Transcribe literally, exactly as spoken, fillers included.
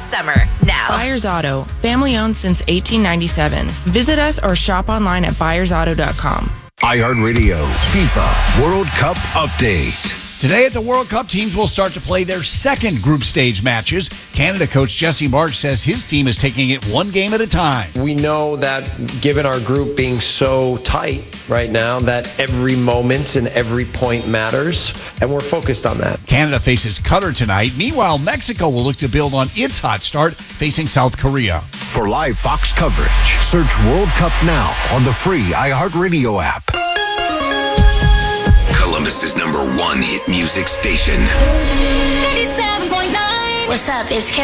summer now. Byers Auto, family owned since eighteen ninety-seven. Visit us or shop online at byers auto dot com. iHeartRadio FIFA World Cup Update. Today at the World Cup, teams will start to play their second group stage matches. Canada coach Jesse Marsch says his team is taking it one game at a time. We know that given our group being so tight right now, that every moment and every point matters, and we're focused on that. Canada faces Qatar tonight. Meanwhile, Mexico will look to build on its hot start, facing South Korea. For live Fox coverage, search World Cup now on the free iHeartRadio app. Columbus's number one hit music station. eighty-seven point nine. What's up? It's Kim.